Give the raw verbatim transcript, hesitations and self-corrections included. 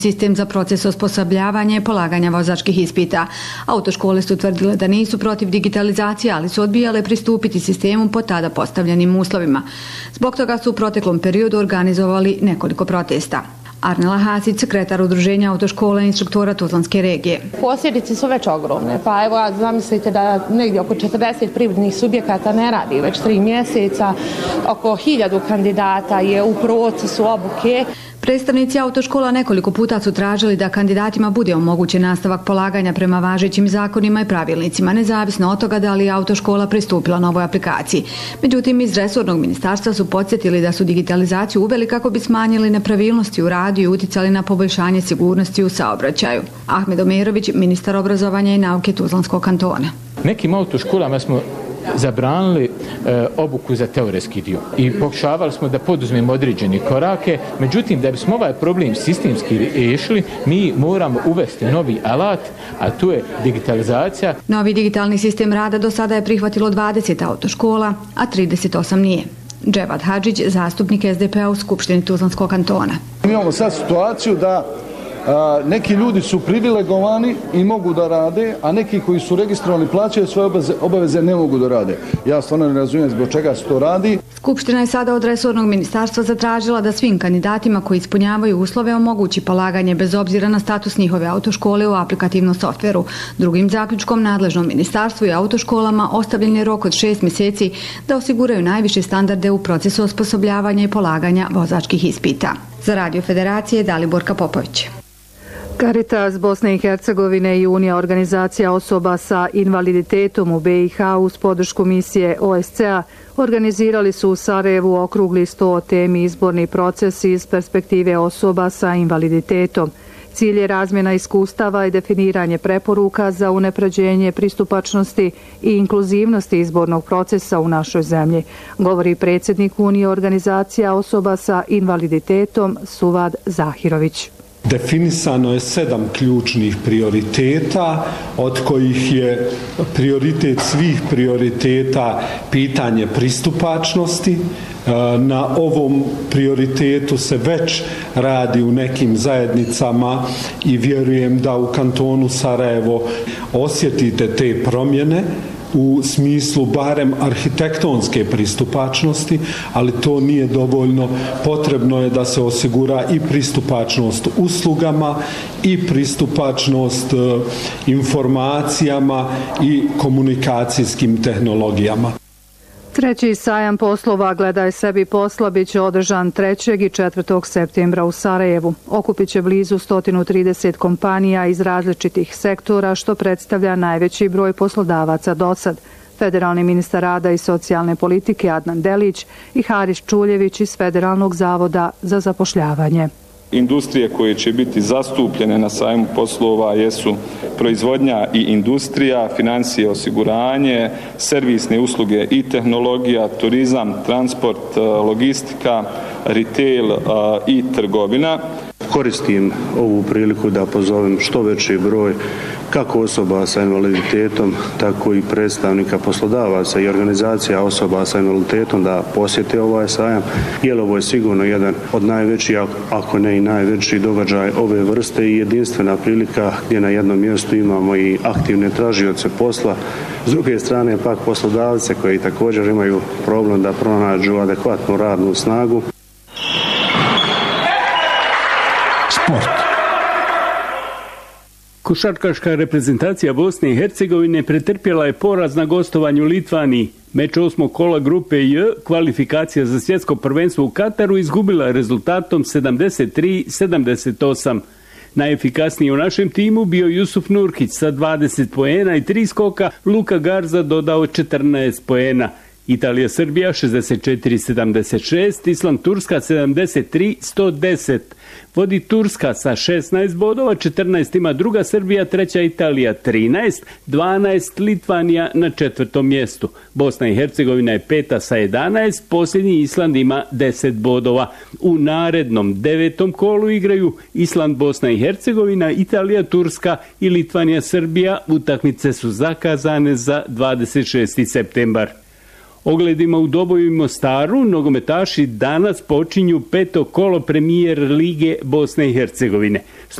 sistem za proces osposobljavanja i polaganja vozačkih ispita. Autoškole su tvrdile da nisu protiv digitalizacije, ali su odbijale pristupiti sistemu po tada postavljenim uslovima. Zbog toga su u proteklom periodu organizovali nekoliko protesta. Arnela Hasić, sekretar udruženja autoškola i instruktora Tuzlanske regije. Posljedice su već ogromne, pa evo zamislite da negdje oko četrdeset privrednih subjekata ne radi već tri mjeseca, oko hiljadu kandidata je u procesu obuke. Predstavnici autoškola nekoliko puta su tražili da kandidatima bude omogućen nastavak polaganja prema važećim zakonima i pravilnicima, nezavisno od toga da li je autoškola pristupila novoj aplikaciji. Međutim, iz resornog ministarstva su podsjetili da su digitalizaciju uveli kako bi smanjili nepravilnosti u radu i uticali na poboljšanje sigurnosti u saobraćaju. Ahmed Omerović, ministar obrazovanja i nauke Tuzlanskog kantona. Nekim autoškolama smo zabranili e, obuku za teoretski dio i pokušavali smo da poduzmemo određene korake, međutim da bismo ovaj problem sistemski riješili, mi moramo uvesti novi alat, a to je digitalizacija. Novi digitalni sistem rada do sada je prihvatilo dvadeset autoškola, a trideset osam nije. Dževad Hadžić, zastupnik S D P-a u Skupštini Tuzlanskog kantona. Mi imamo sad situaciju da A, neki ljudi su privilegovani i mogu da rade, a neki koji su registrovani plaćaju svoje obaveze, obaveze ne mogu da rade. Ja stvarno ne razumijem zbog čega se to radi. Skupština je sada od resornog ministarstva zatražila da svim kandidatima koji ispunjavaju uslove omogući polaganje bez obzira na status njihove autoškole u aplikativnom softveru. Drugim zaključkom nadležnom ministarstvu i autoškolama ostavljen je rok od šest mjeseci da osiguraju najviše standarde u procesu osposobljavanja i polaganja vozačkih ispita. Za Radio Federacije Daliborka Popović. Caritas Bosne i Hercegovine i Unija organizacija osoba sa invaliditetom u B i H uz podršku misije O S C A organizirali su u Sarajevu okrugli sto o temi izborni proces iz perspektive osoba sa invaliditetom. Cilj je razmjena iskustava i definiranje preporuka za unapređenje pristupačnosti i inkluzivnosti izbornog procesa u našoj zemlji, govori predsjednik Unije organizacija osoba sa invaliditetom Suvad Zahirović. Definisano je sedam ključnih prioriteta, od kojih je prioritet svih prioriteta pitanje pristupačnosti. Na ovom prioritetu se već radi u nekim zajednicama i vjerujem da u kantonu Sarajevo osjetite te promjene u smislu barem arhitektonske pristupačnosti, ali to nije dovoljno. Potrebno je da se osigura i pristupačnost uslugama i pristupačnost informacijama i komunikacijskim tehnologijama. Treći sajam poslova Gledaj sebi posla biće održan trećeg i četvrtog septembra u Sarajevu. Okupiće blizu sto trideset kompanija iz različitih sektora, što predstavlja najveći broj poslodavaca dosad. Federalni ministar rada i socijalne politike Adnan Delić i Haris Čuljević iz Federalnog zavoda za zapošljavanje. Industrije koje će biti zastupljene na sajmu poslova jesu proizvodnja i industrija, financije, osiguranje, servisne usluge i tehnologija, turizam, transport, logistika, retail i trgovina. Koristim ovu priliku da pozovem što veći broj kako osoba sa invaliditetom, tako i predstavnika poslodavaca i organizacija osoba sa invaliditetom da posjete ovaj sajam, jer ovo je sigurno jedan od najvećih, ako ne i najveći događaj ove vrste i jedinstvena prilika gdje na jednom mjestu imamo i aktivne tražioce posla, s druge strane pak poslodavce koji također imaju problem da pronađu adekvatnu radnu snagu. Sport. Košarkaška reprezentacija Bosne i Hercegovine pretrpjela je poraz na gostovanju Litvaniji. Meč osmog kola grupe J, kvalifikacija za svjetsko prvenstvo u Kataru, izgubila je rezultatom sedamdeset tri sedamdeset osam. Najefikasniji u našem timu bio Jusuf Nurkić sa dvadeset poena i tri skoka, Luka Garza dodao četrnaest poena. Italija-Srbija šezdeset četiri sedamdeset šest, Island-Turska sedamdeset tri sto deset. Vodi Turska sa šesnaest bodova, četrnaest ima druga Srbija, treća Italija trinaest, dvanaest Litvanija na četvrtom mjestu. Bosna i Hercegovina je peta sa jedanaest, posljednji Island ima deset bodova. U narednom devetom kolu igraju Island, Bosna i Hercegovina, Italija, Turska i Litvanija, Srbija. Utakmice su zakazane za dvadeset šesti septembar. Ogledima u Doboju i Mostaru nogometaši danas počinju peto kolo premijer lige Bosne i Hercegovine.